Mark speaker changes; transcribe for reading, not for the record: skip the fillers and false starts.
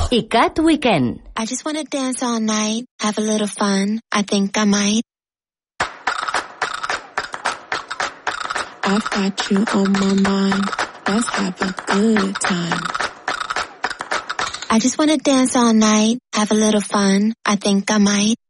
Speaker 1: ICAT Weekend.
Speaker 2: I just wanna dance all night, have a little fun. I think I might. I've got you on my mind. Let's have a good time. I just wanna dance all night, have a little fun. I think I might.